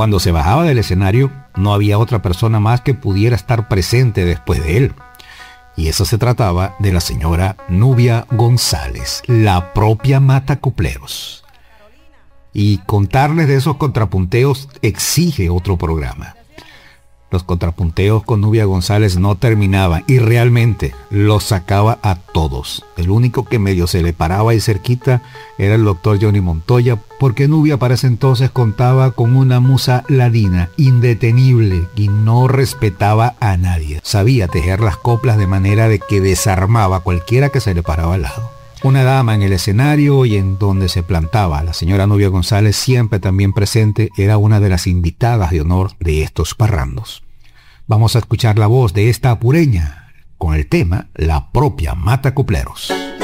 Cuando se bajaba del escenario, no había otra persona más que pudiera estar presente después de él. Y eso se trataba de la señora Nubia González, la propia Matacopleros. Y contarles de esos contrapunteos exige otro programa. Los contrapunteos con Nubia González no terminaban y realmente los sacaba a todos. El único que medio se le paraba ahí cerquita era el doctor Johnny Montoya, porque Nubia para ese entonces contaba con una musa ladina indetenible y no respetaba a nadie. Sabía tejer las coplas de manera de que desarmaba a cualquiera que se le paraba al lado. Una dama en el escenario y en donde se plantaba la señora Nubia González, siempre también presente, era una de las invitadas de honor de estos parrandos. Vamos a escuchar la voz de esta apureña con el tema La propia Matacopleros.